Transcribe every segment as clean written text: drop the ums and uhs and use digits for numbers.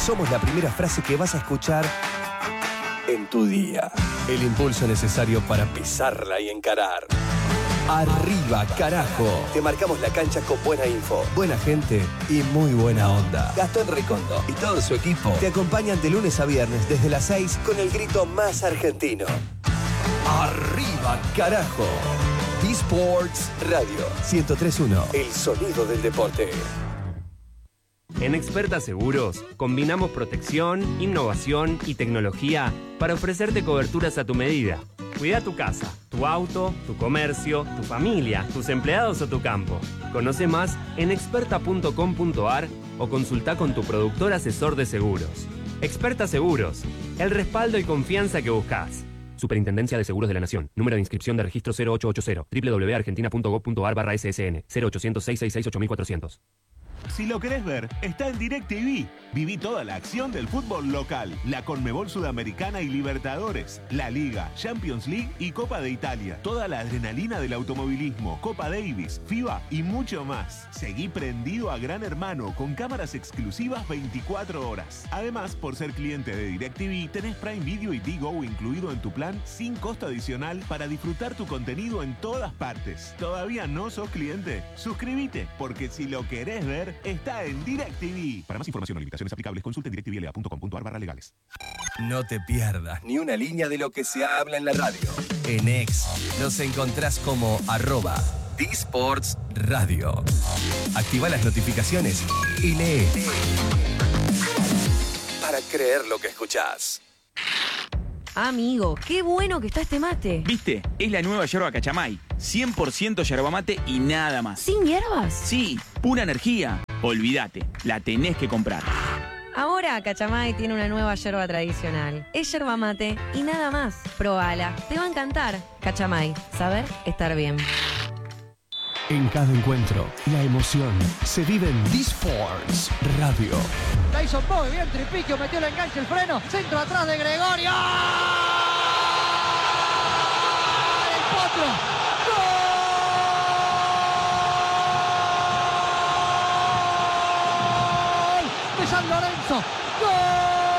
somos la primera frase que vas a escuchar en tu día. El impulso necesario para pisarla y encarar. Arriba, carajo. Te marcamos la cancha con buena info, buena gente y muy buena onda. Gastón Recondo y todo su equipo te acompañan de lunes a viernes desde las 6 con el grito más argentino. Arriba, carajo. D-Sports Radio 103.1. El sonido del deporte. En Experta Seguros, combinamos protección, innovación y tecnología para ofrecerte coberturas a tu medida. Cuida tu casa, tu auto, tu comercio, tu familia, tus empleados o tu campo. Conoce más en experta.com.ar o consulta con tu productor asesor de seguros. Experta Seguros, el respaldo y confianza que buscas. Superintendencia de Seguros de la Nación. Número de inscripción de registro 0880. www.argentina.gov.ar/ssn. 0800 666 8400. Si lo querés ver, está en DirecTV. Viví toda la acción del fútbol local, la Conmebol Sudamericana y Libertadores, la Liga, Champions League y Copa de Italia. Toda la adrenalina del automovilismo, Copa Davis, FIBA y mucho más. Seguí prendido a Gran Hermano con cámaras exclusivas 24 horas. Además, por ser cliente de DirecTV, tenés Prime Video y Digo incluido en tu plan sin costo adicional para disfrutar tu contenido en todas partes. ¿Todavía no sos cliente? Suscríbete, porque si lo querés ver, está en DirecTV. Para más información o limitaciones aplicables, consulte directvla.com.ar/legales. No te pierdas ni una línea de lo que se habla en la radio. En X nos encontrás como @D-Sports Radio. Activa las notificaciones y lee. Para creer lo que escuchás. Amigo, qué bueno que está este mate. ¿Viste? Es la nueva yerba Cachamay. 100% yerba mate y nada más. ¿Sin hierbas? Sí, pura energía. Olvídate, la tenés que comprar. Ahora Cachamay tiene una nueva yerba tradicional. Es yerba mate y nada más. Probala, te va a encantar. Cachamay, saber estar bien. En cada encuentro, la emoción se vive en D-Sports Radio. La hizo muy bien, Tripiquio, metió el enganche, el freno, centro atrás de Gregorio. El potro. ¡Gol! De San Lorenzo. ¡Gol!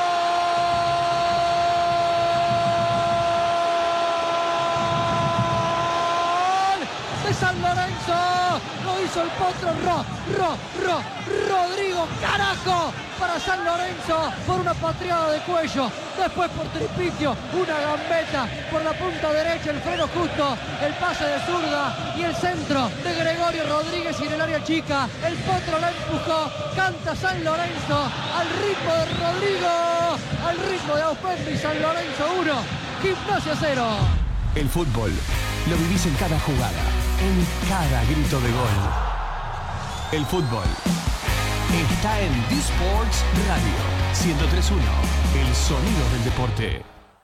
De San Lorenzo. Lo hizo el potro Rodrigo, carajo, para San Lorenzo por una patriada de cuello, después por Tripiquio, una gambeta por la punta derecha, el freno justo, el pase de zurda y el centro de Gregorio Rodríguez y en el área chica, el potro la empujó, canta San Lorenzo al ritmo de Rodrigo, al ritmo de Aupembe y San Lorenzo 1, Gimnasia 0. El fútbol lo vivís en cada jugada, en cada grito de gol. El fútbol está en D-Sports Radio 103.1, el sonido del deporte.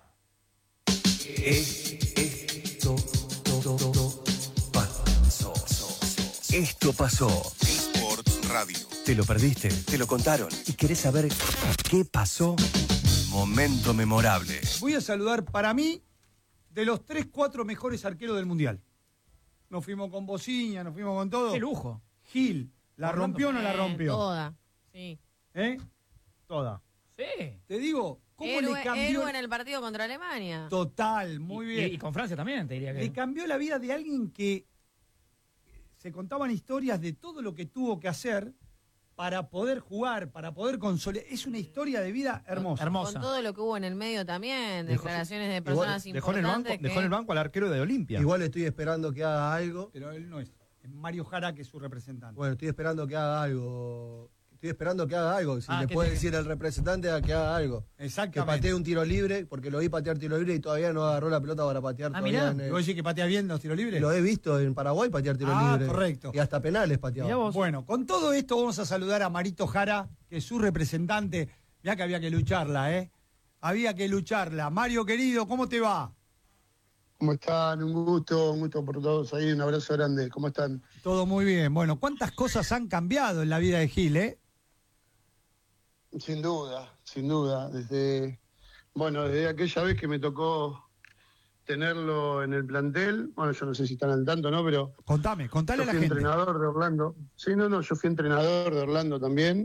Esto pasó. D-Sports Radio. ¿Te lo perdiste? ¿Te lo contaron? ¿Y querés saber qué pasó? Momento memorable. Voy a saludar para mí de los 3-4 mejores arqueros del Mundial. Nos fuimos con Bociña, nos fuimos con todo. ¡Qué lujo! Gil, ¿la rompió o no la rompió? Toda, sí. Toda. Sí. Te digo, ¿cómo Héroe, le cambió? héroe en el partido contra Alemania. Total, muy bien. Y con Francia también, te diría que. Le cambió la vida de alguien que se contaban historias de todo lo que tuvo que hacer para poder jugar, para poder consolidar. Es una historia de vida hermosa. Hermosa. Con todo lo que hubo en el medio también, declaraciones de personas Dejó en importantes. el banco al arquero de Olimpia. Igual estoy esperando que haga algo. Pero él no es. Es Mario Jara, que es su representante. Bueno, estoy esperando que haga algo. Estoy esperando que haga algo. Si le ¿qué puede te- decir al representante a que haga algo. Que Exactamente. patee un tiro libre, porque lo vi patear tiro libre y todavía no agarró la pelota para patear. Mirá, ¿vos decís que patea bien los tiros libres? Lo he visto en Paraguay patear tiro libre. Correcto. Y hasta penales pateaba. Bueno, con todo esto vamos a saludar a Marito Jara, que es su representante. Mirá que había que lucharla, ¿eh? Había que lucharla. Mario, querido, ¿cómo te va? ¿Cómo están? Un gusto por todos ahí, un abrazo grande. ¿Cómo están? Todo muy bien. Bueno, ¿cuántas cosas han cambiado en la vida de Gil, eh? Sin duda. Desde aquella vez que me tocó tenerlo en el plantel, bueno, yo no sé si están al tanto, ¿no? Pero contale a la yo fui gente. entrenador de Orlando. Sí, yo fui entrenador de Orlando también,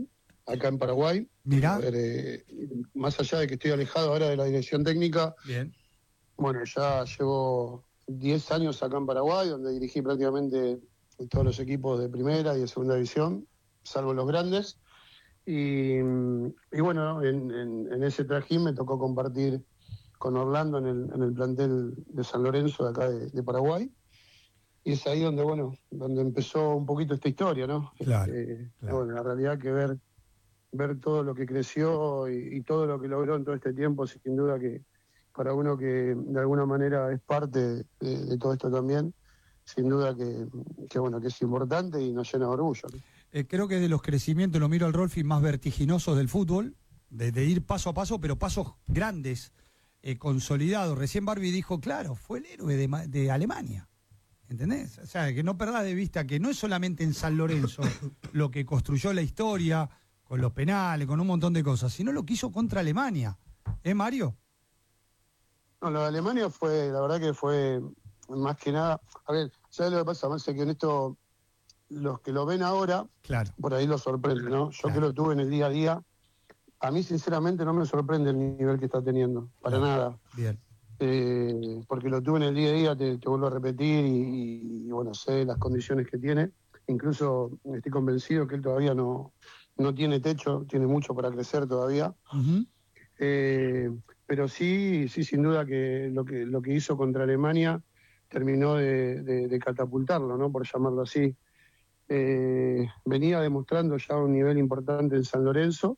acá en Paraguay. Mirá. A ver, más allá de que estoy alejado ahora de la dirección técnica, Bien. bueno, ya llevo 10 años acá en Paraguay, donde dirigí prácticamente todos los equipos de primera y de segunda división, salvo los grandes. Y bueno, en ese trajín me tocó compartir con Orlando en el plantel de San Lorenzo de acá de Paraguay. Y es ahí donde, bueno, donde empezó un poquito esta historia, ¿no? Claro. Bueno, la realidad que ver todo lo que creció y todo lo que logró en todo este tiempo, sin duda que para uno que de alguna manera es parte de todo esto también, sin duda que bueno, que es importante y nos llena de orgullo, ¿no? Creo que de los crecimientos, lo miro al Rolfi, más vertiginosos del fútbol, de ir paso a paso, pero pasos grandes, consolidados. Recién Barbie dijo, claro, fue el héroe de Alemania. ¿Entendés? O sea, que no perdás de vista que no es solamente en San Lorenzo lo que construyó la historia, con los penales, con un montón de cosas, sino lo que hizo contra Alemania. Mario? No, lo de Alemania fue, la verdad que fue más que nada. A ver, ¿sabes lo que pasa, Marce? Que en esto, los que lo ven ahora, claro, por ahí los sorprende, ¿no? Yo claro, que lo tuve en el día a día, a mí sinceramente no me sorprende el nivel que está teniendo, para claro, nada. Bien. Porque lo tuve en el día a día, te vuelvo a repetir, y bueno, sé las condiciones que tiene. Incluso estoy convencido que él todavía no tiene techo, tiene mucho para crecer todavía. Uh-huh. Pero sí, sin duda que lo que hizo contra Alemania terminó de catapultarlo, ¿no? Por llamarlo así. Venía demostrando ya un nivel importante en San Lorenzo.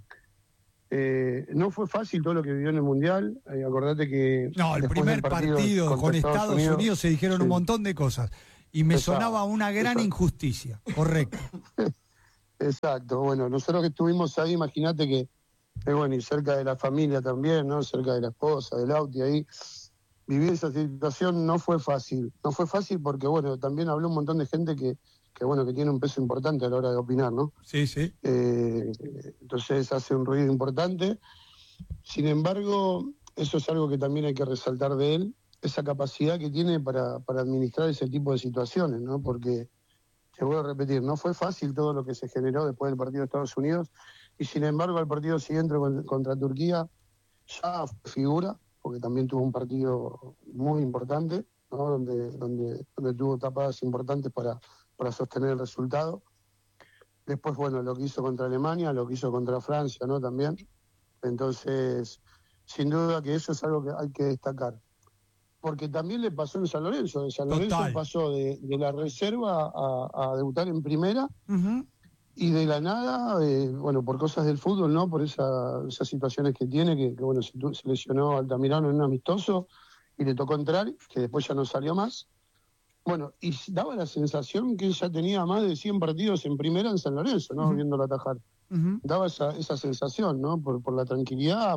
No fue fácil todo lo que vivió en el Mundial. Acordate que... No, el primer partido con Estados Unidos se dijeron un montón de cosas. Y me sonaba una gran injusticia. Correcto. Exacto. Bueno, nosotros que estuvimos ahí, imagínate que bueno, y cerca de la familia también, ¿no? Cerca de la esposa, del Auti, ahí. Vivir esa situación no fue fácil. No fue fácil porque, bueno, también habló un montón de gente que bueno, que tiene un peso importante a la hora de opinar, ¿no? Sí, sí. Entonces hace un ruido importante. Sin embargo, eso es algo que también hay que resaltar de él, esa capacidad que tiene para administrar ese tipo de situaciones, ¿no? Porque, te vuelvo a repetir, no fue fácil todo lo que se generó después del partido de Estados Unidos, y sin embargo al partido siguiente contra Turquía ya figura, porque también tuvo un partido muy importante, ¿no? donde tuvo tapadas importantes para sostener el resultado. Después, bueno, lo que hizo contra Alemania, lo que hizo contra Francia, ¿no? También. Entonces, sin duda que eso es algo que hay que destacar. Porque también le pasó en San Lorenzo. En San Lorenzo pasó de la reserva a debutar en primera. Uh-huh. Y de la nada, bueno, por cosas del fútbol, ¿no? Por esas situaciones que tiene, que bueno, se lesionó Altamirano en un amistoso y le tocó entrar, que después ya no salió más. Bueno, y daba la sensación que él ya tenía más de 100 partidos en primera en San Lorenzo, ¿no? Uh-huh. Viéndolo atajar. Uh-huh. Daba esa sensación, ¿no? Por la tranquilidad,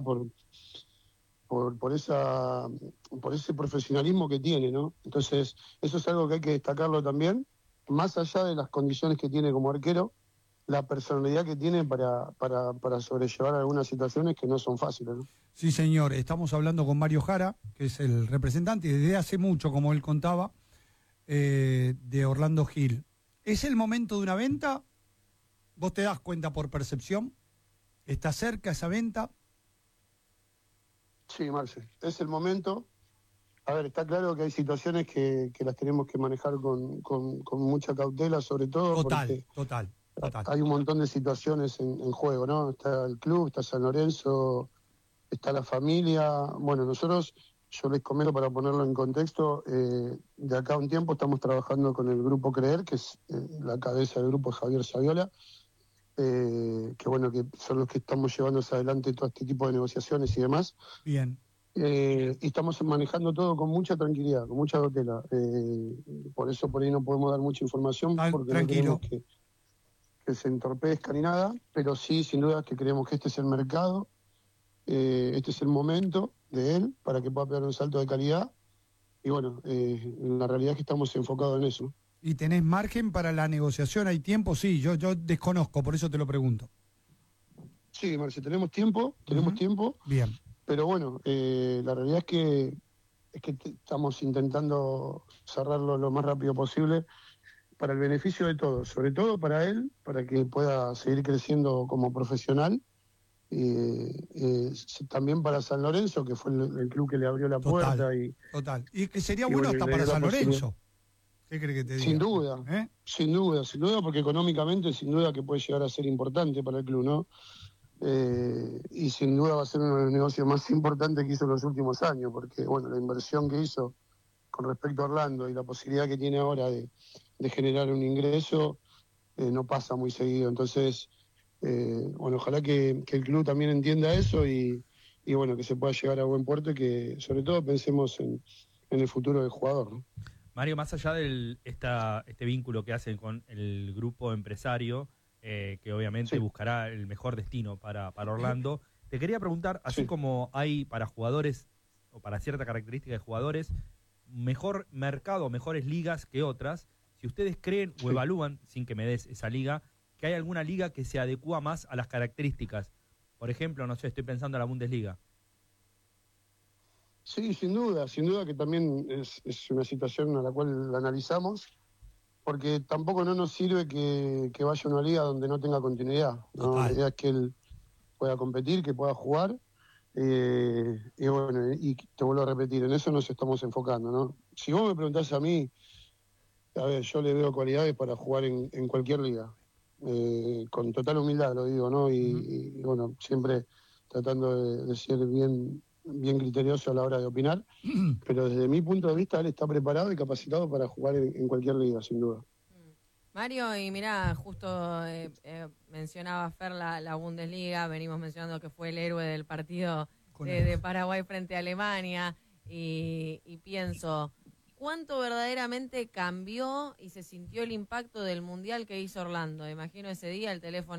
por ese profesionalismo que tiene, ¿no? Entonces, eso es algo que hay que destacarlo también, más allá de las condiciones que tiene como arquero, la personalidad que tiene para sobrellevar algunas situaciones que no son fáciles, ¿no? Sí, señor. Estamos hablando con Mario Jara, que es el representante desde hace mucho, como él contaba, de Orlando Gil. ¿Es el momento de una venta? ¿Vos te das cuenta por percepción? ¿Está cerca esa venta? Sí, Marce, es el momento. A ver, está claro que hay situaciones que las tenemos que manejar con mucha cautela, sobre todo Total. Hay un montón de situaciones en juego, ¿no? Está el club, está San Lorenzo, está la familia. Bueno, nosotros, yo les comento para ponerlo en contexto, de acá a un tiempo estamos trabajando con el Grupo Creer, que es la cabeza del grupo Javier Saviola, que bueno, que son los que estamos llevándose adelante todo este tipo de negociaciones y demás. Bien. Y estamos manejando todo con mucha tranquilidad, con mucha cautela. Por eso por ahí no podemos dar mucha información, porque tranquilo. no queremos que se entorpezca ni nada, pero sí, sin duda, que creemos que este es el mercado, este es el momento de él para que pueda pegar un salto de calidad. Y bueno, la realidad es que estamos enfocados en eso. ¿Y tenés margen para la negociación? ¿Hay tiempo? Sí, yo desconozco, por eso te lo pregunto. Sí, Marce, tenemos tiempo. Bien. Pero bueno, la realidad es que estamos intentando cerrarlo lo más rápido posible, para el beneficio de todos, sobre todo para él, para que pueda seguir creciendo como profesional, también para San Lorenzo, que fue el club que le abrió la puerta. Total. Y que sería bueno hasta para San Lorenzo. ¿Qué crees que te diga? Sin duda, porque económicamente sin duda que puede llegar a ser importante para el club, ¿no? Y sin duda va a ser uno de los negocios más importantes que hizo en los últimos años, porque bueno, la inversión que hizo con respecto a Orlando y la posibilidad que tiene ahora de generar un ingreso no pasa muy seguido. Entonces, bueno, ojalá que el club también entienda eso y bueno, que se pueda llegar a buen puerto y que sobre todo pensemos en el futuro del jugador, ¿no? Mario, más allá de este vínculo que hacen con el grupo empresario, que obviamente buscará el mejor destino para Orlando, te quería preguntar, así como hay para jugadores o para cierta característica de jugadores, mejor mercado, mejores ligas que otras, si ustedes creen o evalúan, sin que me des esa liga, que hay alguna liga que se adecua más a las características. Por ejemplo, no sé, estoy pensando en la Bundesliga. Sí, sin duda que también es una situación a la cual la analizamos, porque tampoco no nos sirve que vaya a una liga donde no tenga continuidad, ¿no? La idea es que él pueda competir, que pueda jugar, y bueno, y te vuelvo a repetir, en eso nos estamos enfocando, ¿no? Si vos me preguntás a mí, a ver, yo le veo cualidades para jugar en cualquier liga, con total humildad lo digo, ¿no? Y bueno, siempre tratando de ser bien criterioso a la hora de opinar, pero desde mi punto de vista él está preparado y capacitado para jugar en cualquier liga, sin duda. Mario, y mirá, justo mencionaba Fer la Bundesliga, venimos mencionando que fue el héroe del partido de Paraguay frente a Alemania, y pienso, ¿cuánto verdaderamente cambió y se sintió el impacto del Mundial que hizo Orlando? Imagino ese día el teléfono